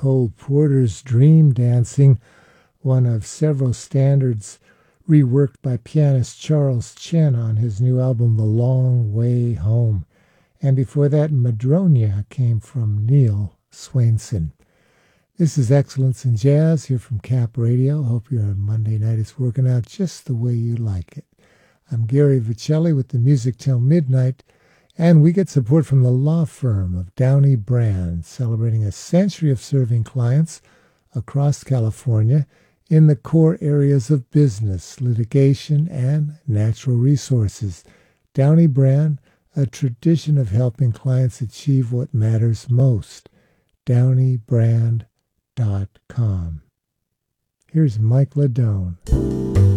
Cole Porter's Dream Dancing, one of several standards reworked by pianist Charles Chen on his new album The Long Way Home. And before that, Madronia came from Neil Swainson. This is Excellence in Jazz here from Cap Radio. Hope your Monday night is working out just the way you like it. I'm Gary Vicelli with the Music Till Midnight, and we get support from the law firm of Downey Brand, celebrating a century of serving clients across California in the core areas of business, litigation, and natural resources. Downey Brand, a tradition of helping clients achieve what matters most. DowneyBrand.com. Here's Mike Ladone.